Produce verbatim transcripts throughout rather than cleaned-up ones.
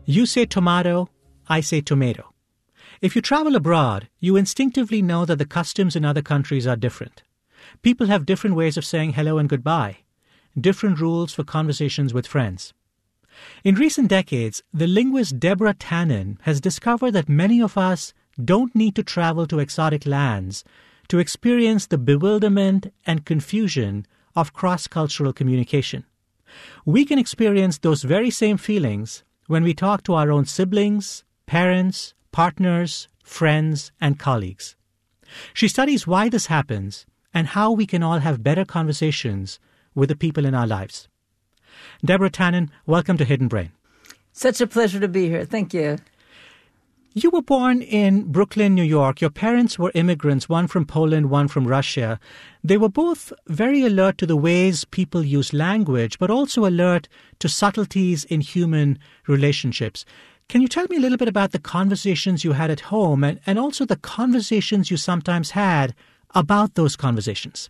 You say tomato, I say tomato. If you travel abroad, you instinctively know that the customs in other countries are different. People have different ways of saying hello and goodbye, different rules for conversations with friends. In recent decades, the linguist Deborah Tannen has discovered that many of us don't need to travel to exotic lands to experience the bewilderment and confusion of cross-cultural communication. We can experience those very same feelings when we talk to our own siblings, parents, partners, friends, and colleagues. She studies why this happens and how we can all have better conversations with the people in our lives. Deborah Tannen, welcome to Hidden Brain. Such a pleasure to be here. Thank you. You were born in Brooklyn, New York. Your parents were immigrants, one from Poland, one from Russia. They were both very alert to the ways people use language, but also alert to subtleties in human relationships. Can you tell me a little bit about the conversations you had at home and, and also the conversations you sometimes had about those conversations?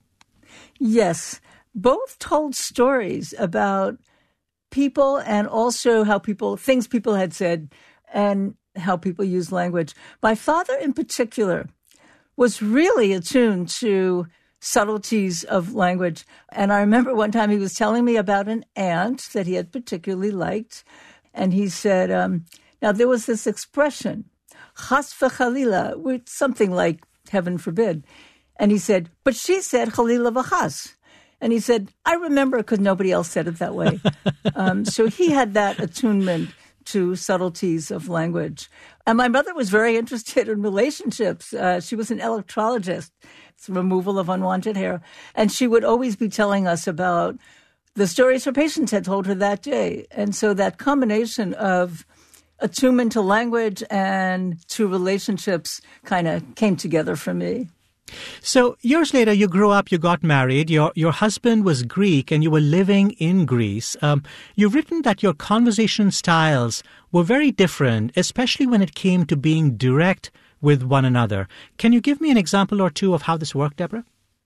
Yes. Both told stories about people and also how people, things people had said and how people use language. My father in particular was really attuned to subtleties of language. And I remember one time he was telling me about an aunt that he had particularly liked. And he said, um, now there was this expression, chas v'chalila, which something like heaven forbid. And he said, but she said chalila v'chas. And he said, I remember because nobody else said it that way. um, so he had that attunement to subtleties of language. And my mother was very interested in relationships. Uh, she was an electrologist, it's removal of unwanted hair. And she would always be telling us about the stories her patients had told her that day. And so that combination of attunement to language and to relationships kind of came together for me. So years later, you grew up, you got married, your your husband was Greek and you were living in Greece. Um, you've written that your conversation styles were very different, especially when it came to being direct with one another. Can you give me an example or two of how this worked, Deborah?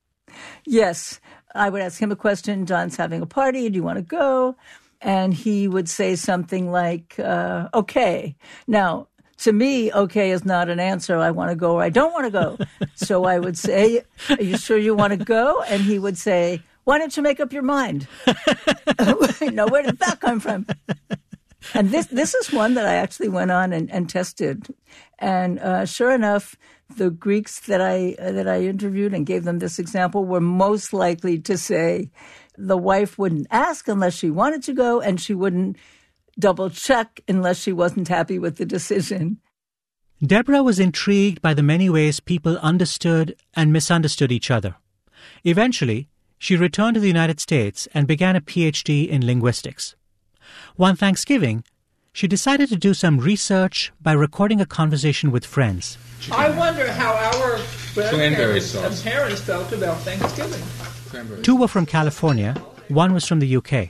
Yes. I would ask him a question. John's having a party. Do you want to go? And he would say something like, uh, okay. Now, to me, okay is not an answer. I want to go or I don't want to go. So I would say, are you sure you want to go? And he would say, why don't you make up your mind? No, where did that come from? And this this is one that I actually went on and, and tested. And uh, sure enough, the Greeks that I uh, that I interviewed and gave them this example were most likely to say the wife wouldn't ask unless she wanted to go, and she wouldn't double check unless she wasn't happy with the decision. Deborah was intrigued by the many ways people understood and misunderstood each other. Eventually, she returned to the United States and began a P H D in linguistics. One Thanksgiving, she decided to do some research by recording a conversation with friends. I wonder how our grandparents and parents felt about Thanksgiving. Two were from California, one was from the U K.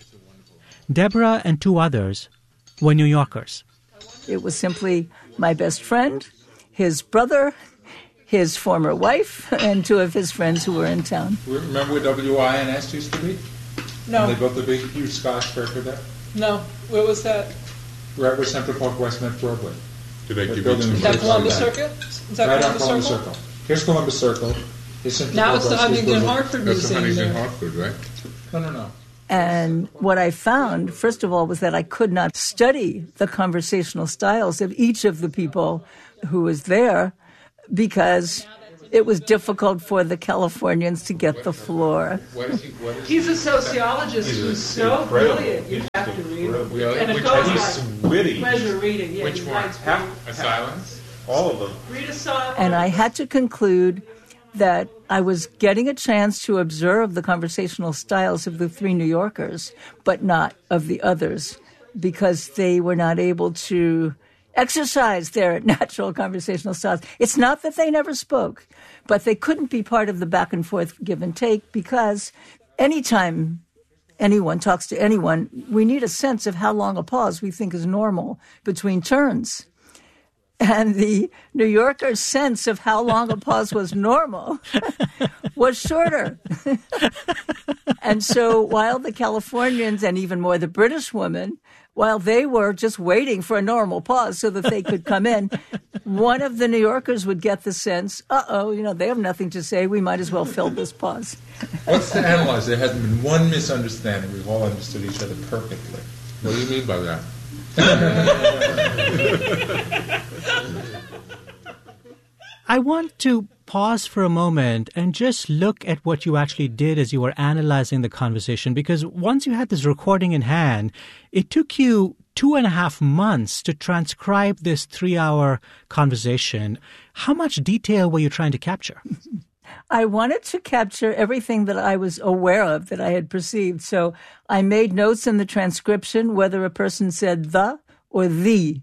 Deborah and two others were New Yorkers. It was simply my best friend, his brother, his former wife, and two of his friends who were in town. Remember where W I N S used to be? No. And they built the big, huge skyscraper there? No. Where was that? Right where Central Park West met Broadway. Did they give building you Is two that Columbus Circle? Is that Right on Columbus Columbus Circle? Circle. Here's Columbus Circle. Here's Central Now Park it's the West. Here's Huntington Broadway. Hartford That's the Museum Huntington there. Hartford, right? No, no, no. And what I found, first of all, was that I could not study the conversational styles of each of the people who was there because it was difficult for the Californians to get the floor. What is he, what is He's a sociologist who's so brilliant. You have to read it. Really? And it Which goes he's like witty. pleasure reading. Yeah, Which he one? writes Half a silence? All of them. Read a song. And I had to conclude that I was getting a chance to observe the conversational styles of the three New Yorkers, but not of the others, because they were not able to exercise their natural conversational styles. It's not that they never spoke, but they couldn't be part of the back and forth give and take, because anytime anyone talks to anyone, we need a sense of how long a pause we think is normal between turns. And the New Yorker's sense of how long a pause was normal was shorter. And so while the Californians, and even more the British woman, while they were just waiting for a normal pause so that they could come in, one of the New Yorkers would get the sense, uh-oh, you know, they have nothing to say. We might as well fill this pause. What's to analyze? There hasn't been one misunderstanding. We've all understood each other perfectly. What do you mean by that? I want to pause for a moment and just look at what you actually did as you were analyzing the conversation, because once you had this recording in hand, it took you two and a half months to transcribe this three-hour conversation. How much detail were you trying to capture? I wanted to capture everything that I was aware of, that I had perceived. So I made notes in the transcription, whether a person said the or the.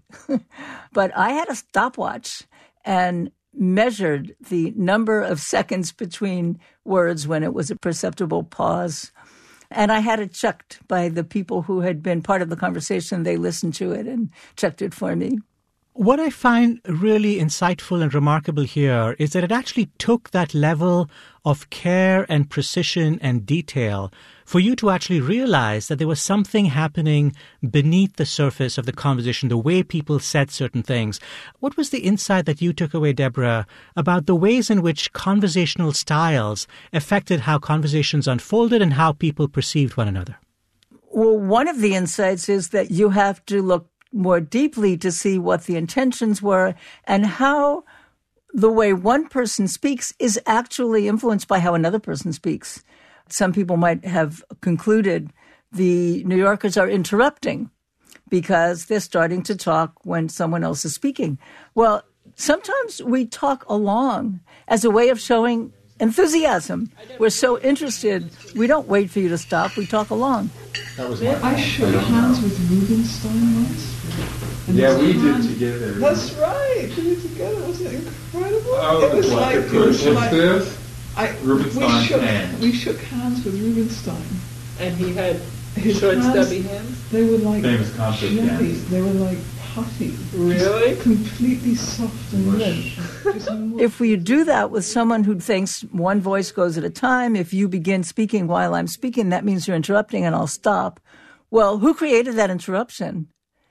But I had a stopwatch and measured the number of seconds between words when it was a perceptible pause. And I had it checked by the people who had been part of the conversation. They listened to it and checked it for me. What I find really insightful and remarkable here is that it actually took that level of care and precision and detail for you to actually realize that there was something happening beneath the surface of the conversation, the way people said certain things. What was the insight that you took away, Deborah, about the ways in which conversational styles affected how conversations unfolded and how people perceived one another? Well, one of the insights is that you have to look more deeply to see what the intentions were and how the way one person speaks is actually influenced by how another person speaks. Some people might have concluded the New Yorkers are interrupting because they're starting to talk when someone else is speaking. Well, sometimes we talk along as a way of showing enthusiasm. We're so interested, we don't wait for you to stop, we talk along. That was my I shook hands with Rubinstein once. And Yeah, we hand, did together. That's right. We did together. Wasn't it incredible? Oh, it was what like, the it was What's like this? I, Rubinstein's we shook, hand. We shook hands with Rubinstein. And he had His short, hands, stubby hands? They were like Famous concert jelly. hands. They were like putty. Really? Just completely soft and limp. Just mush. If we do that with someone who thinks one voice goes at a time, if you begin speaking while I'm speaking, that means you're interrupting and I'll stop. Well, who created that interruption?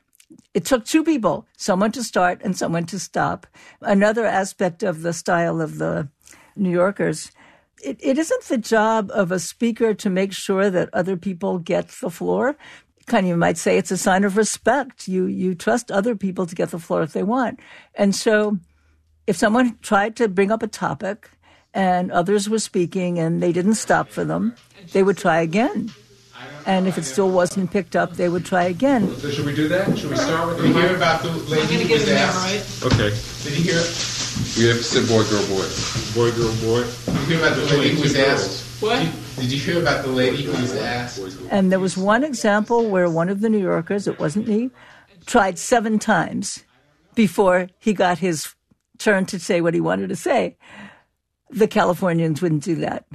It took two people, someone to start and someone to stop. Another aspect of the style of the New Yorkers, it, it isn't the job of a speaker to make sure that other people get the floor. Kind of, you might say it's a sign of respect. You you trust other people to get the floor if they want. And so if someone tried to bring up a topic and others were speaking and they didn't stop for them, they would try again. And if it still wasn't picked up, they would try again. So should we do that? Should we start with Did you the hear about the lady who was asked? Okay. Did you hear? We have to say boy, girl, boy. Boy, girl, boy. Did you hear about the lady who was asked? What? Did, did you hear about the lady who was asked? And there was one example where one of the New Yorkers, it wasn't me, tried seven times before he got his turn to say what he wanted to say. The Californians wouldn't do that.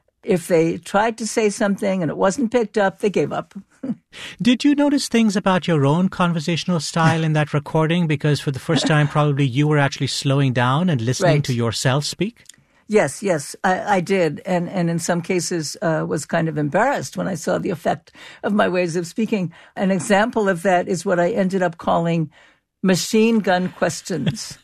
If they tried to say something and it wasn't picked up, they gave up. Did you notice things about your own conversational style in that recording? Because for the first time, probably you were actually slowing down and listening Right. to yourself speak? Yes, yes, I, I did. And, and in some cases uh, was kind of embarrassed when I saw the effect of my ways of speaking. An example of that is what I ended up calling machine gun questions.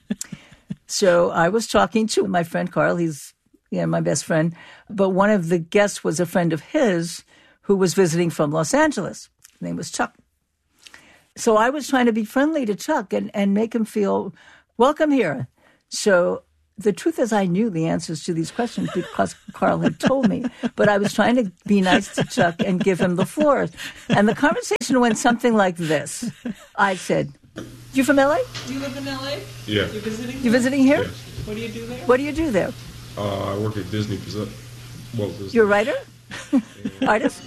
So I was talking to my friend Carl. He's yeah, my best friend. But one of the guests was a friend of his who was visiting from Los Angeles. His name was Chuck. So I was trying to be friendly to Chuck and, and make him feel welcome here. So the truth is I knew the answers to these questions because Carl had told me. But I was trying to be nice to Chuck and give him the floor. And the conversation went something like this. I said, you from L A? You live in L A? Yeah. You're visiting? You visiting here? Yes. What do you do there? What do you do there? Uh, I work at Disney. Well, Disney. You're a writer? Artist?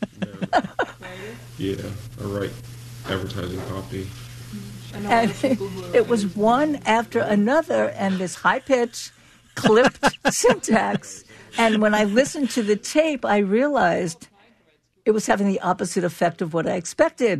Yeah, I write advertising copy. And it was one after another, and this high-pitched, clipped syntax. And when I listened to the tape, I realized it was having the opposite effect of what I expected.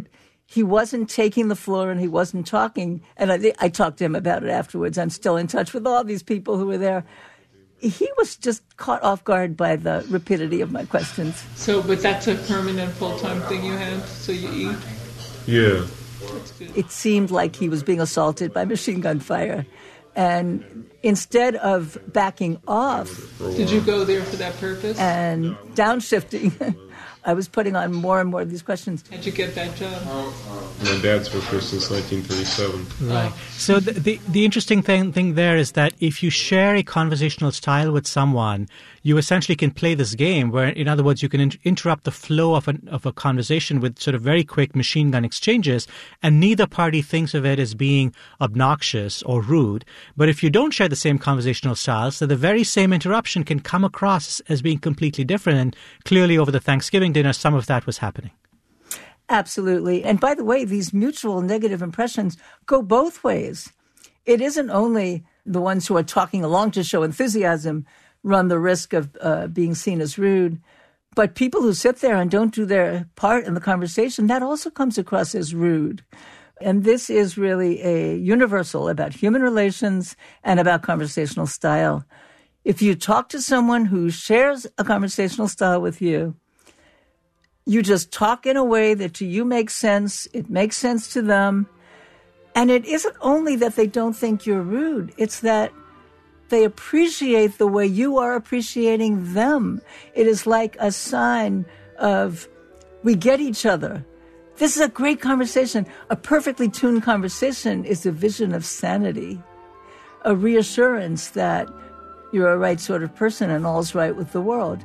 he wasn't taking the floor and he wasn't talking. And I, I talked to him about it afterwards. I'm still in touch with all these people who were there. He was just caught off guard by the rapidity of my questions. So, but that's a permanent full-time thing you have, so you eat? Yeah. That's good. It seemed like he was being assaulted by machine gun fire. And instead of backing off... Did you go there for that purpose? And downshifting... I was putting on more and more of these questions. How'd you get that job? My dad's worked here since nineteen thirty-seven. Right. So the, the the interesting thing thing there is that if you share a conversational style with someone, you essentially can play this game where, in other words, you can in- interrupt the flow of, an, of a conversation with sort of very quick machine gun exchanges, and neither party thinks of it as being obnoxious or rude. But if you don't share the same conversational styles, then the very same interruption can come across as being completely different. And clearly over the Thanksgiving dinner, some of that was happening. Absolutely. And by the way, these mutual negative impressions go both ways. It isn't only the ones who are talking along to show enthusiasm run the risk of uh, being seen as rude, but people who sit there and don't do their part in the conversation, that also comes across as rude. And this is really a universal about human relations and about conversational style. If you talk to someone who shares a conversational style with you, you just talk in a way that to you makes sense. It makes sense to them. And it isn't only that they don't think you're rude. It's that they appreciate the way you are appreciating them. It is like a sign of we get each other. This is a great conversation. A perfectly tuned conversation is a vision of sanity, a reassurance that you're a right sort of person and all's right with the world.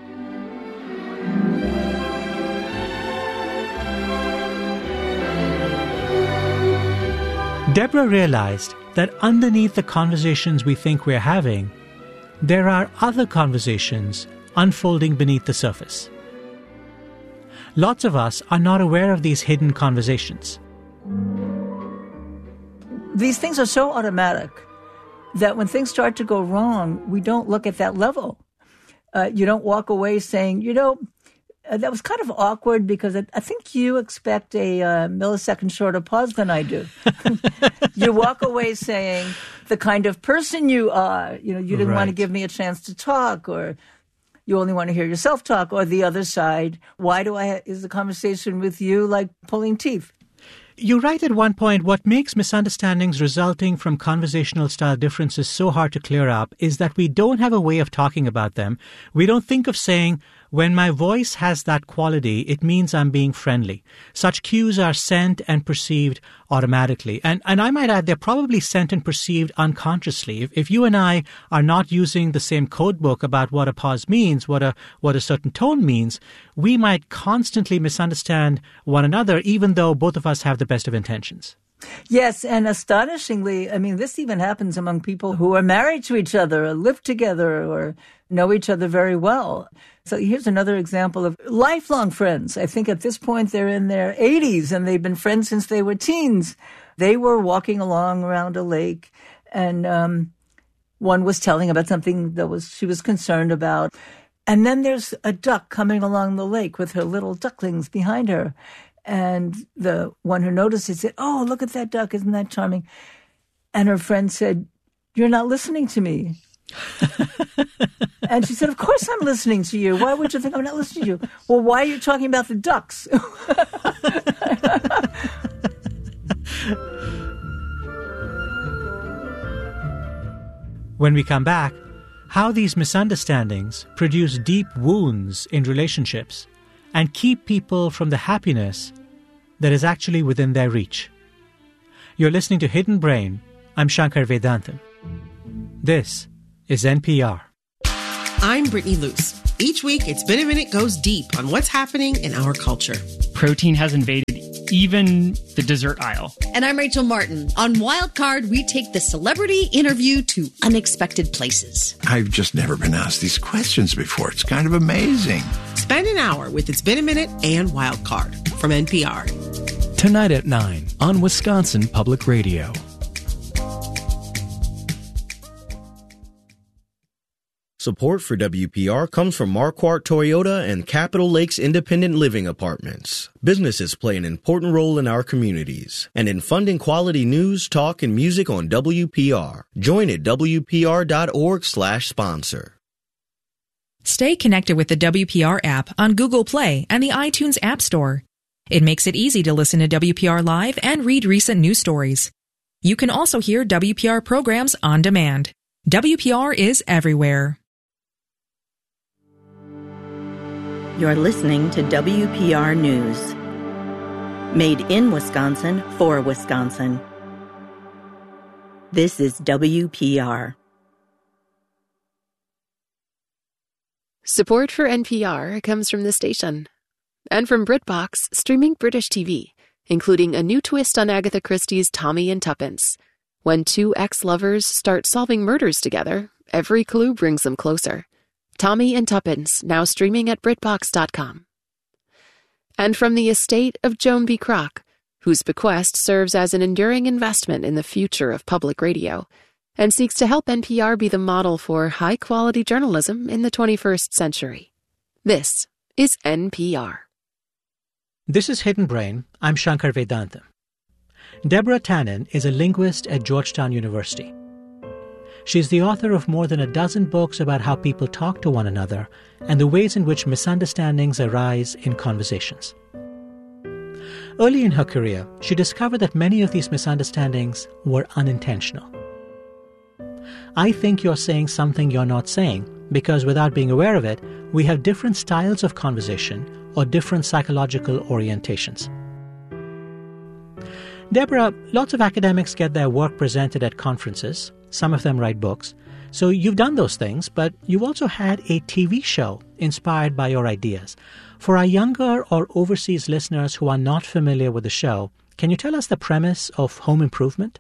Deborah realized that underneath the conversations we think we're having, there are other conversations unfolding beneath the surface. Lots of us are not aware of these hidden conversations. These things are so automatic that when things start to go wrong, we don't look at that level. Uh, you don't walk away saying, you know, uh, that was kind of awkward because I, I think you expect a uh, millisecond shorter pause than I do. You walk away saying the kind of person you are, you know, you didn't Right. want to give me a chance to talk, or you only want to hear yourself talk, or the other side, why do I, is the conversation with you like pulling teeth? You write at one point, what makes misunderstandings resulting from conversational style differences so hard to clear up is that we don't have a way of talking about them. We don't think of saying, when my voice has that quality, it means I'm being friendly. Such cues are sent and perceived automatically. And and I might add, they're probably sent and perceived unconsciously. If, if you and I are not using the same code book about what a pause means, what a what a certain tone means, we might constantly misunderstand one another, even though both of us have the best of intentions. Yes, and astonishingly, I mean, this even happens among people who are married to each other or live together or know each other very well. So here's another example of lifelong friends. I think at this point they're in their eighties and they've been friends since they were teens. They were walking along around a lake and um, one was telling about something that was she was concerned about. And then there's a duck coming along the lake with her little ducklings behind her. And the one who noticed it said, oh, look at that duck. Isn't that charming? And her friend said, you're not listening to me. And she said, of course I'm listening to you. Why would you think I'm not listening to you? Well, why are you talking about the ducks? When we come back, how these misunderstandings produce deep wounds in relationships and keep people from the happiness that is actually within their reach. You're listening to Hidden Brain. I'm Shankar Vedantam. This is N P R. I'm Brittany Luce. Each week, It's Been a Minute goes deep on what's happening in our culture. Protein has invaded even the dessert aisle. And I'm Rachel Martin. On Wildcard, we take the celebrity interview to unexpected places. I've just never been asked these questions before. It's kind of amazing. Spend an hour with It's Been a Minute and Wildcard from N P R. Tonight at nine on Wisconsin Public Radio. Support for W P R comes from Marquardt Toyota and Capitol Lakes Independent Living Apartments. Businesses play an important role in our communities and in funding quality news, talk, and music on W P R. Join at W P R dot org slash sponsor. Stay connected with the W P R app on Google Play and the iTunes App Store. It makes it easy to listen to W P R Live and read recent news stories. You can also hear W P R programs on demand. W P R is everywhere. You're listening to W P R News. Made in Wisconsin for Wisconsin. This is W P R. Support for N P R comes from the station and from BritBox, streaming British T V, including a new twist on Agatha Christie's Tommy and Tuppence. When two ex-lovers start solving murders together, every clue brings them closer. Tommy and Tuppence, now streaming at Britbox dot com. And from the estate of Joan B. Kroc, whose bequest serves as an enduring investment in the future of public radio, and seeks to help N P R be the model for high-quality journalism in the twenty-first century. This is N P R. This is Hidden Brain. I'm Shankar Vedantam. Deborah Tannen is a linguist at Georgetown University. She's the author of more than a dozen books about how people talk to one another and the ways in which misunderstandings arise in conversations. Early in her career, she discovered that many of these misunderstandings were unintentional. I think you're saying something you're not saying because without being aware of it, we have different styles of conversation or different psychological orientations. Deborah, lots of academics get their work presented at conferences. Some of them write books. So you've done those things, but you've also had a T V show inspired by your ideas. For our younger or overseas listeners who are not familiar with the show, can you tell us the premise of Home Improvement?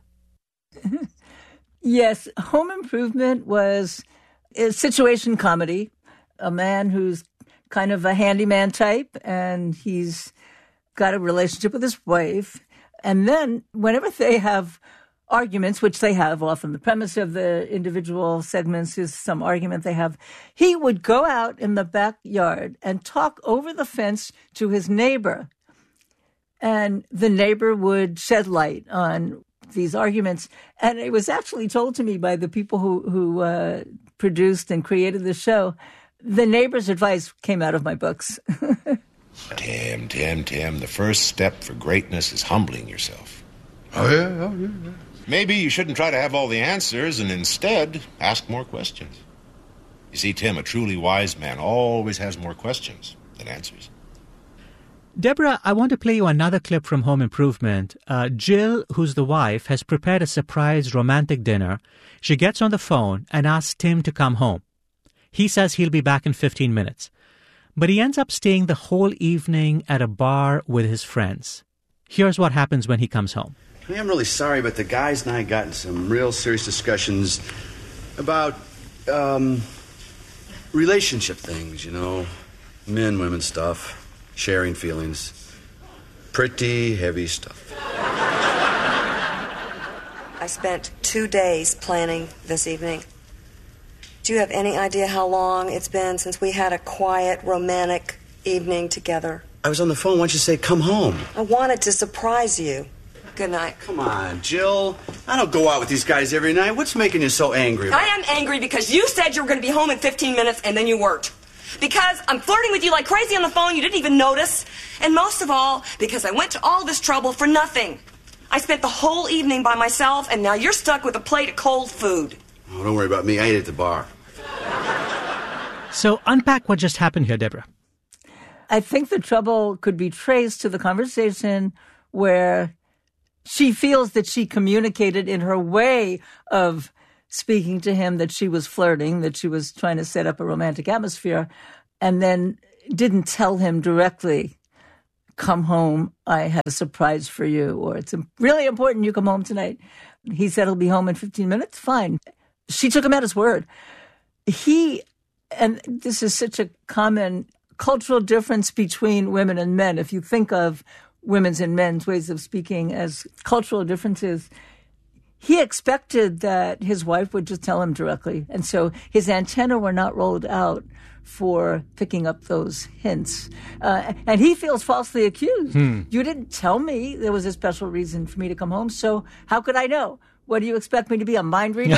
Yes, Home Improvement was a situation comedy. A man who's kind of a handyman type, and he's got a relationship with his wife. And then whenever they have arguments, which they have often, the premise of the individual segments is some argument they have, he would go out in the backyard and talk over the fence to his neighbor. And the neighbor would shed light on these arguments. And it was actually told to me by the people who, who uh, produced and created the show. The neighbor's advice came out of my books. Tim, Tim, Tim, the first step for greatness is humbling yourself. Oh, yeah, oh, yeah, yeah. Maybe you shouldn't try to have all the answers and instead ask more questions. You see, Tim, a truly wise man always has more questions than answers. Deborah, I want to play you another clip from Home Improvement. Uh, Jill, who's the wife, has prepared a surprise romantic dinner. She gets on the phone and asks Tim to come home. He says he'll be back in fifteen minutes. But he ends up staying the whole evening at a bar with his friends. Here's what happens when he comes home. I am really sorry, but the guys and I got in some real serious discussions about, um, relationship things, you know, men, women stuff, sharing feelings. Pretty heavy stuff. I spent two days planning this evening. Do you have any idea how long it's been since we had a quiet, romantic evening together? I was on the phone. Why don't you say, come home? I wanted to surprise you. Good night. Come on, Jill. I don't go out with these guys every night. What's making you so angry? I am angry because you said you were going to be home in fifteen minutes and then you weren't. Because I'm flirting with you like crazy on the phone, you didn't even notice. And most of all, because I went to all this trouble for nothing. I spent the whole evening by myself and now you're stuck with a plate of cold food. Oh, don't worry about me. I ate at the bar. So unpack what just happened here, Deborah. I think the trouble could be traced to the conversation where she feels that she communicated in her way of speaking to him that she was flirting, that she was trying to set up a romantic atmosphere, and then didn't tell him directly, come home, I have a surprise for you, or it's really important you come home tonight. He said he'll be home in fifteen minutes, fine. She took him at his word. He, and this is such a common cultural difference between women and men. If you think of women's and men's ways of speaking as cultural differences, he expected that his wife would just tell him directly. And so his antennae were not rolled out for picking up those hints. Uh, and he feels falsely accused. Hmm. You didn't tell me there was a special reason for me to come home, so how could I know? What, do you expect me to be, a mind reader?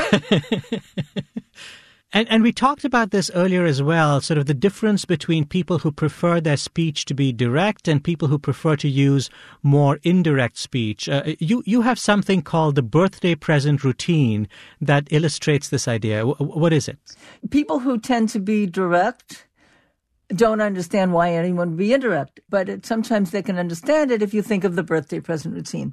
And, and we talked about this earlier as well, sort of the difference between people who prefer their speech to be direct and people who prefer to use more indirect speech. Uh, you, you have something called the birthday present routine that illustrates this idea. W- what is it? People who tend to be direct don't understand why anyone would be indirect, but it, sometimes they can understand it if you think of the birthday present routine.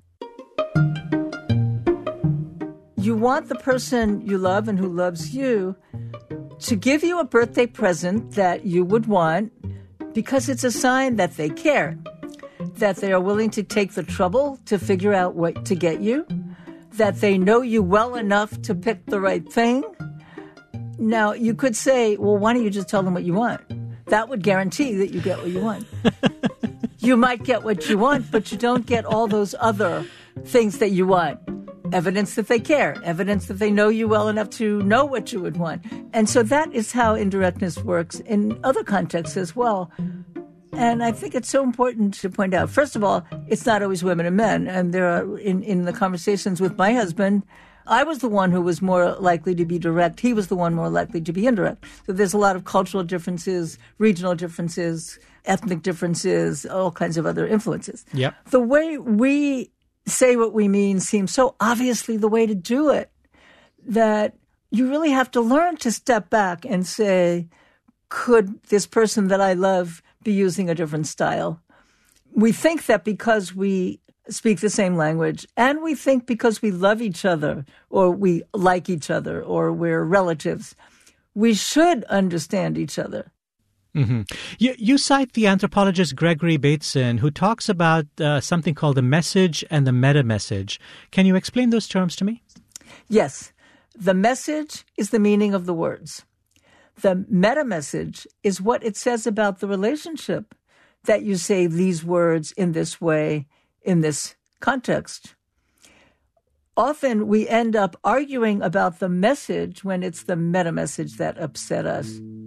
You want the person you love and who loves you to give you a birthday present that you would want because it's a sign that they care, that they are willing to take the trouble to figure out what to get you, that they know you well enough to pick the right thing. Now, you could say, well, why don't you just tell them what you want? That would guarantee that you get what you want. You might get what you want, but you don't get all those other things that you want. Evidence that they care, evidence that they know you well enough to know what you would want. And so that is how indirectness works in other contexts as well. And I think it's so important to point out, first of all, it's not always women and men. And there are, in, in the conversations with my husband, I was the one who was more likely to be direct. He was the one more likely to be indirect. So there's a lot of cultural differences, regional differences, ethnic differences, all kinds of other influences. Yep. The way we say what we mean seems so obviously the way to do it that you really have to learn to step back and say, could this person that I love be using a different style? We think that because we speak the same language and we think because we love each other or we like each other or we're relatives, we should understand each other. Mm-hmm. You, you cite the anthropologist Gregory Bateson, who talks about uh, something called the message and the meta-message. Can you explain those terms to me? Yes. The message is the meaning of the words. The meta-message is what it says about the relationship, that you say these words in this way, in this context. Often we end up arguing about the message when it's the meta-message that upset us.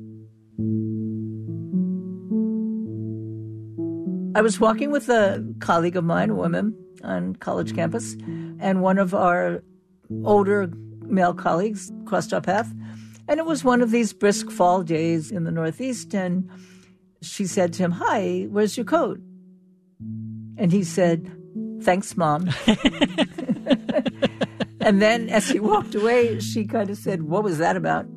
I was walking with a colleague of mine, a woman, on college campus, and one of our older male colleagues crossed our path. And it was one of these brisk fall days in the Northeast, and she said to him, "Hi, where's your coat?" And he said, "Thanks, Mom." And then as he walked away, she kind of said, "What was that about?"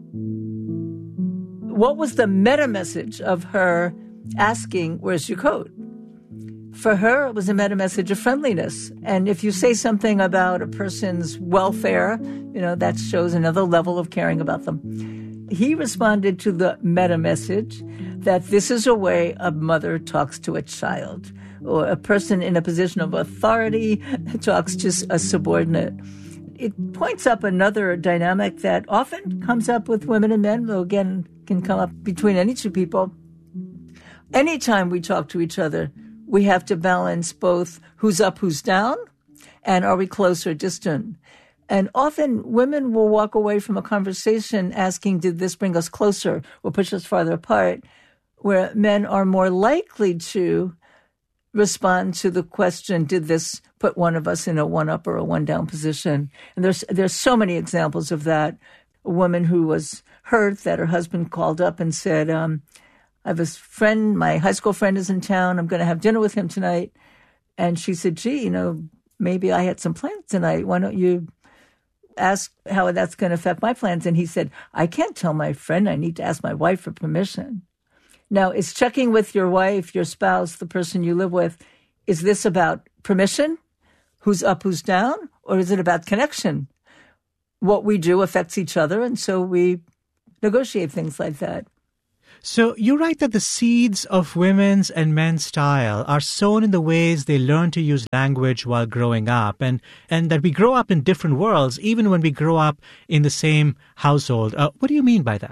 What was the meta message of her asking, "Where's your coat?" For her, it was a meta message of friendliness. And if you say something about a person's welfare, you know, that shows another level of caring about them. He responded to the meta message that this is a way a mother talks to a child, or a person in a position of authority talks to a subordinate. It points up another dynamic that often comes up with women and men, though again can come up between any two people. Anytime we talk to each other, we have to balance both who's up, who's down, and are we close or distant. And often women will walk away from a conversation asking, did this bring us closer or push us farther apart, where men are more likely to respond to the question, did this put one of us in a one-up or a one-down position? And there's there's so many examples of that. A woman who was hurt that her husband called up and said, um, I have a friend, my high school friend is in town. I'm going to have dinner with him tonight. And she said, gee, you know, maybe I had some plans tonight. Why don't you ask how that's going to affect my plans? And he said, I can't tell my friend. I need to ask my wife for permission. Now, is checking with your wife, your spouse, the person you live with, is this about permission? Who's up, who's down? Or is it about connection? What we do affects each other, and so we negotiate things like that. So you write that the seeds of women's and men's style are sown in the ways they learn to use language while growing up, and, and that we grow up in different worlds, even when we grow up in the same household. Uh, what do you mean by that?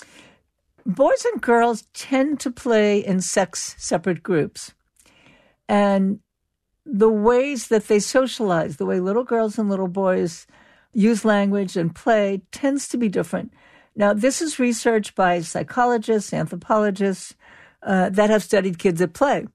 Boys and girls tend to play in sex-separate groups. And the ways that they socialize, the way little girls and little boys use language and play tends to be different. Now, this is research by psychologists, anthropologists uh, that have studied kids at play.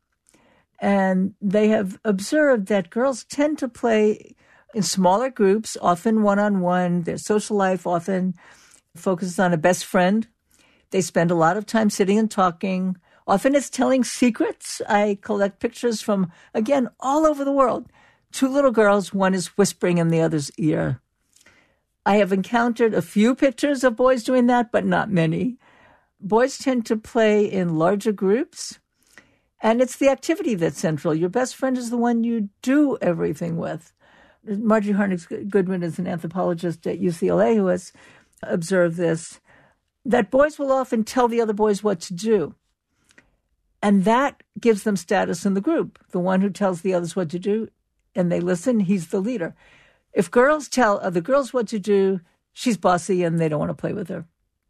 And they have observed that girls tend to play in smaller groups, often one-on-one. Their social life often focuses on a best friend. They spend a lot of time sitting and talking. Often it's telling secrets. I collect pictures from, again, all over the world. Two little girls, one is whispering in the other's ear. I have encountered a few pictures of boys doing that, but not many. Boys tend to play in larger groups, and it's the activity that's central. Your best friend is the one you do everything with. Marjorie Harnett Goodwin is an anthropologist at U C L A who has observed this, that boys will often tell the other boys what to do. And that gives them status in the group. The one who tells the others what to do and they listen, he's the leader. If girls tell other girls what to do, she's bossy and they don't want to play with her.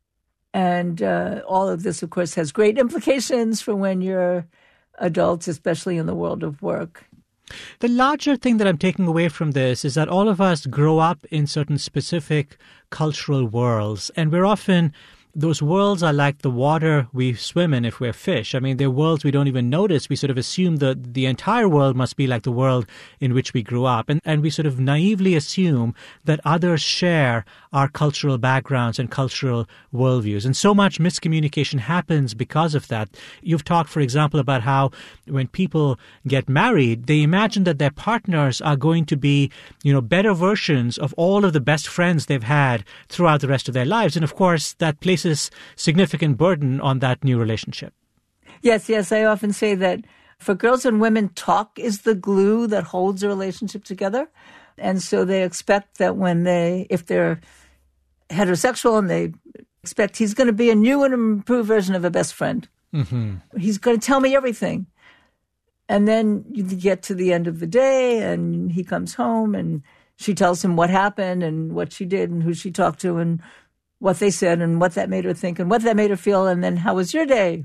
And uh, all of this, of course, has great implications for when you're adults, especially in the world of work. The larger thing that I'm taking away from this is that all of us grow up in certain specific cultural worlds, and we're often... Those worlds are like the water we swim in if we're fish. I mean, they're worlds we don't even notice. We sort of assume that the entire world must be like the world in which we grew up. And, and we sort of naively assume that others share our cultural backgrounds and cultural worldviews. And so much miscommunication happens because of that. You've talked, for example, about how when people get married, they imagine that their partners are going to be, you know, better versions of all of the best friends they've had throughout the rest of their lives. And of course, that places significant burden on that new relationship. Yes, yes. I often say that for girls and women, talk is the glue that holds a relationship together. And so they expect that when they, if they're heterosexual and they expect he's going to be a new and improved version of a best friend. Mm-hmm. He's going to tell me everything. And then you get to the end of the day and he comes home and she tells him what happened and what she did and who she talked to and what they said and what that made her think and what that made her feel, and then how was your day?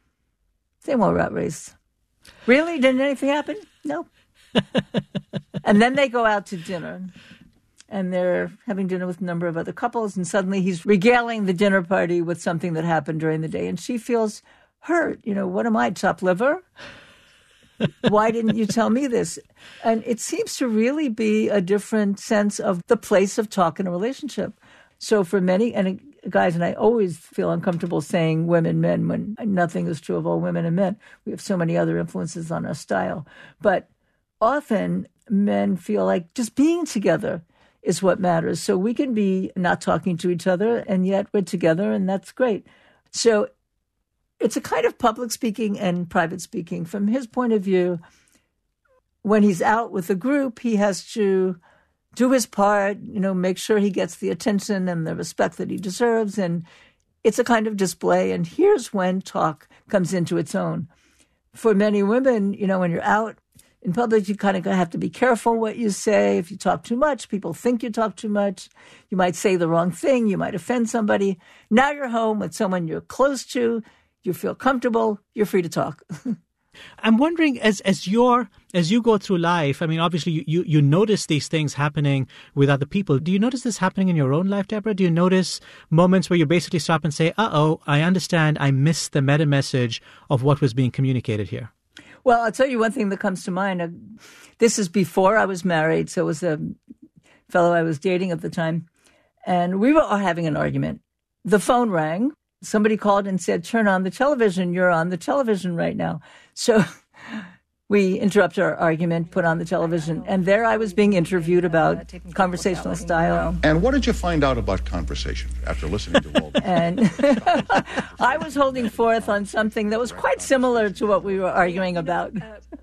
Same old rat race. Really? Didn't anything happen? No. And then they go out to dinner, and they're having dinner with a number of other couples, and suddenly he's regaling the dinner party with something that happened during the day, and she feels hurt. You know, what am I, chopped liver? Why didn't you tell me this? And it seems to really be a different sense of the place of talk in a relationship. So for many, and guys, and I always feel uncomfortable saying women, men, when nothing is true of all women and men. We have so many other influences on our style. But often men feel like just being together is what matters. So we can be not talking to each other, and yet we're together, and that's great. So it's a kind of public speaking and private speaking. From his point of view, when he's out with a group, he has to do his part, you know, make sure he gets the attention and the respect that he deserves. And it's a kind of display. And here's when talk comes into its own. For many women, you know, when you're out in public, you kind of have to be careful what you say. If you talk too much, people think you talk too much. You might say the wrong thing. You might offend somebody. Now you're home with someone you're close to. You feel comfortable. You're free to talk. I'm wondering, as as you're as you go through life, I mean, obviously you, you, you notice these things happening with other people. Do you notice this happening in your own life, Deborah? Do you notice moments where you basically stop and say, uh-oh, I understand, I missed the meta message of what was being communicated here? Well, I'll tell you one thing that comes to mind. Uh, this is before I was married, so it was a fellow I was dating at the time, and we were having an argument. The phone rang. Somebody called and said, turn on the television. You're on the television right now. So we interrupt our argument, put on the television, and there I was being interviewed about conversational style. And what did you find out about conversation after listening to Walden? And I was holding forth on something that was quite similar to what we were arguing about.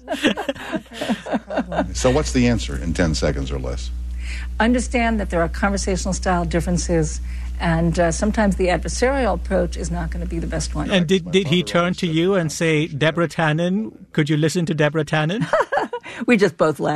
So what's the answer in ten seconds or less? Understand that there are conversational style differences, and uh, sometimes the adversarial approach is not going to be the best one. And did, did he turn to you and say, Deborah Tannen, could you listen to Deborah Tannen? We just both laughed.